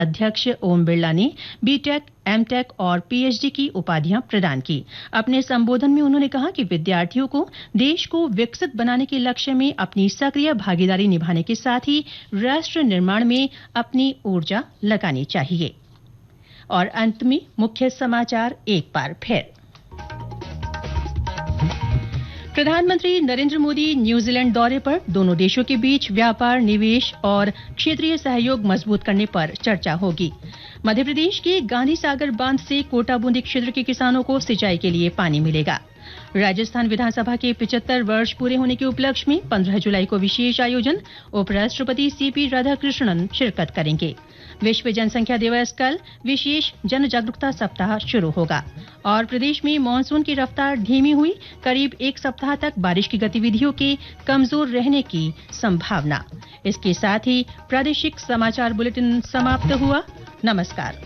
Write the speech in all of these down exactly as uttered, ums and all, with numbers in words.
अध्यक्ष ओम बिरला ने BTech, MTech और पीएचडी की उपाधियां प्रदान की। अपने संबोधन में उन्होंने कहा कि विद्यार्थियों को देश को विकसित बनाने के लक्ष्य में अपनी सक्रिय भागीदारी निभाने के साथ ही राष्ट्र निर्माण में अपनी ऊर्जा लगानी चाहिए। और अंत में मुख्य समाचार एक बार फिर। प्रधानमंत्री नरेंद्र मोदी न्यूजीलैंड दौरे पर। दोनों देशों के बीच व्यापार, निवेश और क्षेत्रीय सहयोग मजबूत करने पर चर्चा होगी। मध्य प्रदेश के गांधी सागर बांध से कोटा बूंदी क्षेत्र के किसानों को सिंचाई के लिए पानी मिलेगा। राजस्थान विधानसभा के पचहत्तर वर्ष पूरे होने के उपलक्ष्य में पंद्रह जुलाई को विशेष आयोजन। उपराष्ट्रपति सीपी राधाकृष्णन शिरकत करेंगे। विश्व जनसंख्या दिवस कल। विशेष जन जागरूकता सप्ताह शुरू होगा। और प्रदेश में मानसून की रफ्तार धीमी हुई। करीब एक सप्ताह तक बारिश की गतिविधियों के कमजोर रहने की संभावना। इसके साथ ही प्रादेशिक समाचार बुलेटिन समाप्त हुआ। नमस्कार।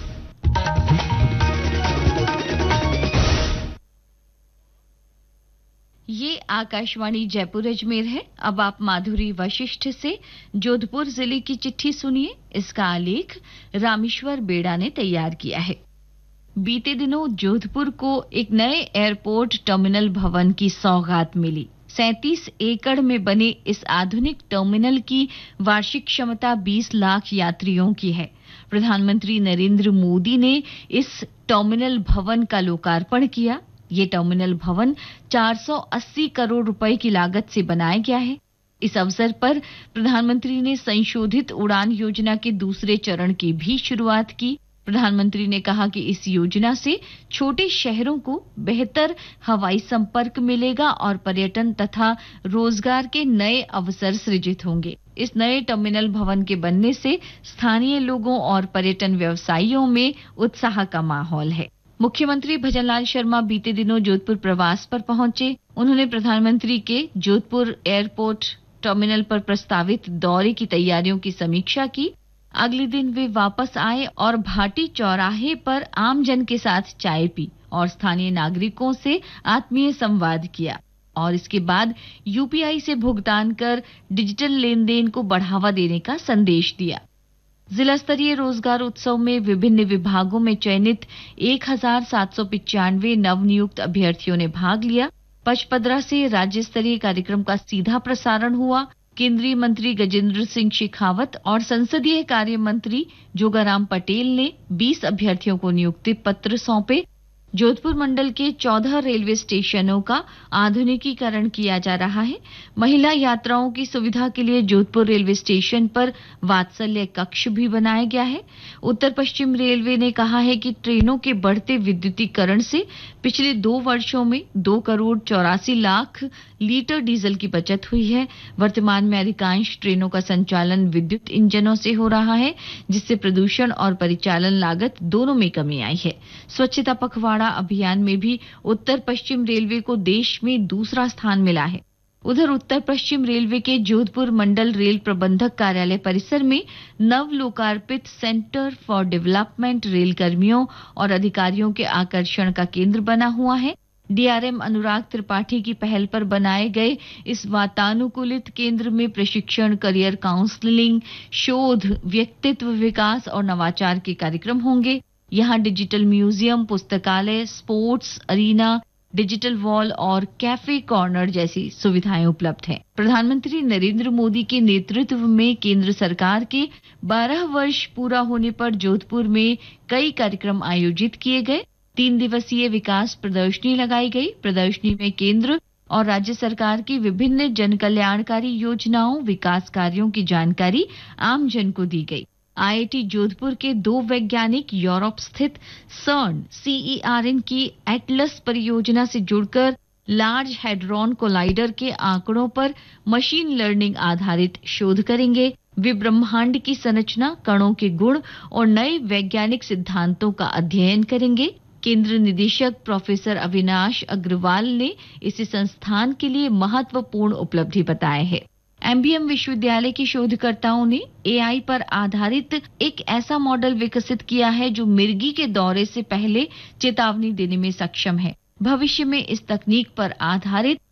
ये आकाशवाणी जयपुर अजमेर है। अब आप माधुरी वशिष्ठ से जोधपुर जिले की चिट्ठी सुनिए। इसका आलेख रामेश्वर बेड़ा ने तैयार किया है। बीते दिनों जोधपुर को एक नए एयरपोर्ट टर्मिनल भवन की सौगात मिली। सैंतीस एकड़ में बने इस आधुनिक टर्मिनल की वार्षिक क्षमता बीस लाख यात्रियों की है। प्रधानमंत्री नरेंद्र मोदी ने इस टर्मिनल भवन का लोकार्पण किया। ये टर्मिनल भवन चार सौ अस्सी करोड़ रुपए की लागत से बनाया गया है। इस अवसर पर प्रधानमंत्री ने संशोधित उड़ान योजना के दूसरे चरण की भी शुरुआत की। प्रधानमंत्री ने कहा कि इस योजना से छोटे शहरों को बेहतर हवाई संपर्क मिलेगा और पर्यटन तथा रोजगार के नए अवसर सृजित होंगे। इस नए टर्मिनल भवन के बनने से स्थानीय लोगों और पर्यटन व्यवसायियों में उत्साह का माहौल है। मुख्यमंत्री भजनलाल शर्मा बीते दिनों जोधपुर प्रवास पर पहुंचे। उन्होंने प्रधानमंत्री के जोधपुर एयरपोर्ट टर्मिनल पर प्रस्तावित दौरे की तैयारियों की समीक्षा की। अगले दिन वे वापस आए और भाटी चौराहे पर आमजन के साथ चाय पी और स्थानीय नागरिकों से आत्मीय संवाद किया और इसके बाद यूपीआई से भुगतान कर डिजिटल लेन देन को बढ़ावा देने का संदेश दिया। जिला स्तरीय रोजगार उत्सव में विभिन्न विभागों में चयनित एक हजार सात सौ पिचानवे नवनियुक्त अभ्यर्थियों ने भाग लिया। पचपदरा से राज्य स्तरीय कार्यक्रम का सीधा प्रसारण हुआ। केंद्रीय मंत्री गजेंद्र सिंह शेखावत और संसदीय कार्य मंत्री जोगाराम पटेल ने बीस अभ्यर्थियों को नियुक्ति पत्र सौंपे। जोधपुर मंडल के चौदह रेलवे स्टेशनों का आधुनिकीकरण किया जा रहा है। महिला यात्राओं की सुविधा के लिए जोधपुर रेलवे स्टेशन पर वात्सल्य कक्ष भी बनाया गया है। उत्तर पश्चिम रेलवे ने कहा है कि ट्रेनों के बढ़ते विद्युतीकरण से पिछले दो वर्षों में दो करोड़ चौरासी लाख लीटर डीजल की बचत हुई है। वर्तमान में अधिकांश ट्रेनों का संचालन विद्युत इंजनों से हो रहा है, जिससे प्रदूषण और परिचालन लागत दोनों में कमी आई है। स्वच्छता पखवाड़ा अभियान में भी उत्तर पश्चिम रेलवे को देश में दूसरा स्थान मिला है। उधर उत्तर पश्चिम रेलवे के जोधपुर मंडल रेल प्रबंधक कार्यालय परिसर में नव लोकार्पित सेंटर फॉर डेवलपमेंट रेल कर्मियों और अधिकारियों के आकर्षण का केंद्र बना हुआ है। डीआरएम अनुराग त्रिपाठी की पहल पर बनाए गए इस वातानुकूलित केंद्र में प्रशिक्षण, करियर काउंसलिंग, शोध, व्यक्तित्व विकास और नवाचार के कार्यक्रम होंगे। यहाँ डिजिटल म्यूजियम, पुस्तकालय, स्पोर्ट्स अरीना, डिजिटल वॉल और कैफे कॉर्नर जैसी सुविधाएं उपलब्ध हैं। प्रधानमंत्री नरेंद्र मोदी के नेतृत्व में केंद्र सरकार के बारह वर्ष पूरा होने पर जोधपुर में कई कार्यक्रम आयोजित किए गए। तीन दिवसीय विकास प्रदर्शनी लगाई गई। प्रदर्शनी में केंद्र और राज्य सरकार की विभिन्न जन कल्याणकारी योजनाओं, विकास कार्यों की जानकारी आम जन को दी गई। आईआईटी जोधपुर के दो वैज्ञानिक यूरोप स्थित सर्न सीईआरएन की एटलस परियोजना से जुड़कर लार्ज हैड्रॉन कोलाइडर के आंकड़ों पर मशीन लर्निंग आधारित शोध करेंगे। वे ब्रह्मांड की संरचना, कणों के गुण और नए वैज्ञानिक सिद्धांतों का अध्ययन करेंगे। केंद्र निदेशक प्रोफेसर अविनाश अग्रवाल ने इसे संस्थान के लिए महत्वपूर्ण उपलब्धि बताया है। एमबीएम विश्वविद्यालय के शोधकर्ताओं ने एआई पर आधारित एक ऐसा मॉडल विकसित किया है जो मिर्गी के दौरे से पहले चेतावनी देने में सक्षम है। भविष्य में इस तकनीक पर आधारित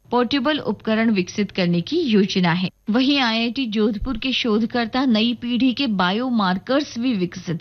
पोर्टेबल उपकरण विकसित करने की योजना है। वहीं आईआईटी जोधपुर के शोधकर्ता नई पीढ़ी के बायो मार्कर्स भी विकसित